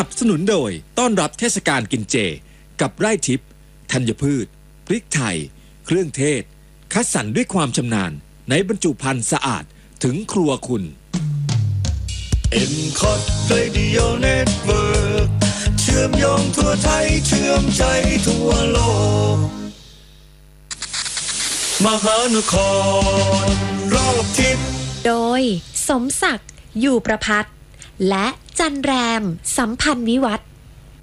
นับสนุนโดยต้อนรับเทศกาลกินเจกับไร่ทิพย์ธัญพืชพริกไทยเครื่องเทศคัดสรรด้วยความชำนาญในบรรจุภัณฑ์สะอาดถึงครัวคุณ MCOT Radio Network เชื่อมโยงทั่วไทยเชื่อมใจทั่วโลกมหานครรอบทิศโดยสมศักดิ์อยู่ประภัตและจันแรมสัมพันธ์วิวัฒน์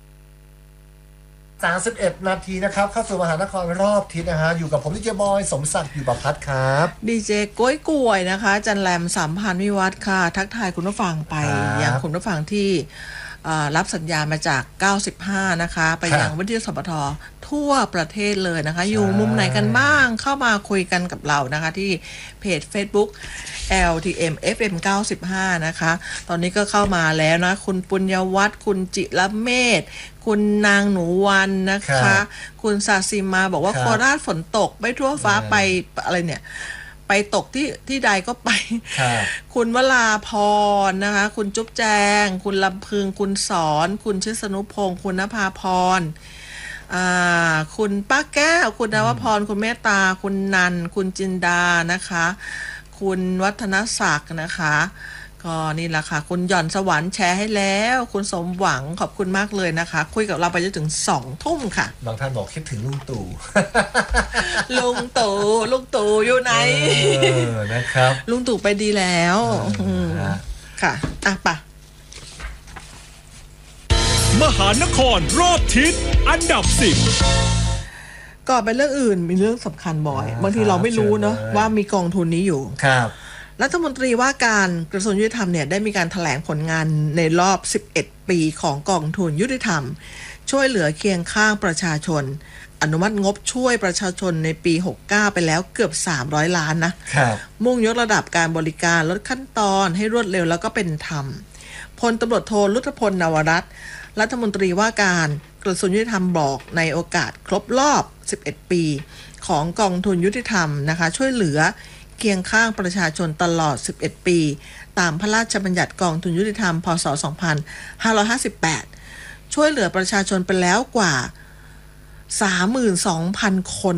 31 นาทีนะครับเข้าสู่มหานครรอบทิศนะฮะอยู่กับผมดีเจบอยสมศักดิ์อยู่ประภัตครับดีเจก้อยกล้วยนะคะจันแรมสัมพันธ์วิวัฒน์ค่ะทักทายคุณผู้ฟังไปอย่างคุณผู้ฟังที่รับสัญญาณมาจาก95นะคะไปยังวิทยุสปททั่วประเทศเลยนะคะอยู่มุมไหนกันบ้างเข้ามาคุยกันกับเรานะคะที่เพจ Facebook LTM FM 95นะคะตอนนี้ก็เข้ามาแล้วนะคุณปุญญวัฒน์คุณจิรเมธคุณนางหนูวันนะคะคุณศาสิมาบอกว่าโคราชฝนตกไม่ทั่วฟ้าไปอะไรเนี่ยไปตกที่ใดก็ไป คุณวราพรนะคะคุณจุ๊บแจงคุณลำพึงคุณสอนคุณชิสนุพงศ์คุณณภาพรคุณป้าแก้วคุณนวพรคุณเมตตาคุณนันคุณจินดานะคะคุณวัฒนศักดิ์นะคะก็นี่แหละค่ะคุณหย่อนสวรรค์แชร์ให้แล้วคุณสมหวังขอบคุณมากเลยนะคะคุยกับเราไปจนถึง 20:00 นค่ะบางท่านบอกคิดถึงลุงตู่ลุงตู่อยู่ไหนนะครับลุงตู่ไปดีแล้วค่ะป่ะมหานครรอบทิศอันดับ10 ก่อนไปเรื่องอื่นมีเรื่องสำคัญบ่อยบางทีเราไม่รู้เนาะว่ามีกองทุนนี้อยู่ครับรัฐมนตรีว่าการกระทรวงยุติธรรมเนี่ยได้มีการแถลงผลงานในรอบ11 ปีของกองทุนยุติธรรมช่วยเหลือเคียงข้างประชาชนอนุมัติงบช่วยประชาชนในปี69ไปแล้วเกือบ300 ล้านนะมุ่งยกระดับการบริการลดขั้นตอนให้รวดเร็วแล้วก็เป็นธรรมพลตำรวจโทรุธพลนวรัตน์รัฐมนตรีว่าการกระทรวงยุติธรรมบอกในโอกาสครบรอบ11 ปีของกองทุนยุติธรรมนะคะช่วยเหลือเคียงข้างประชาชนตลอด11 ปีตามพระราชบัญญัติกองทุนยุติธรรมพ.ศ. 2558ช่วยเหลือประชาชนไปแล้วกว่า 32,000 คน